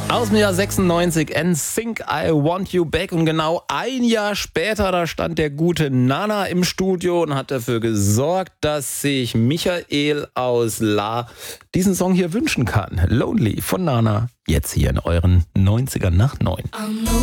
Aus dem Jahr 96, NSYNC, I Want You Back. Und genau ein Jahr später, da stand der gute Nana im Studio und hat dafür gesorgt, dass sich Michael aus La diesen Song hier wünschen kann. Lonely von Nana, jetzt hier in euren 90ern nach 9.